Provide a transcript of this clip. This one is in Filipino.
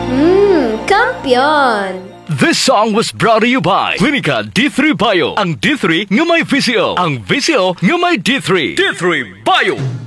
Kampiyon! This song was brought to you by Clinica D3 Bio. Ang D3 nga may VCO. Ang VCO nga may D3. D3 Bio.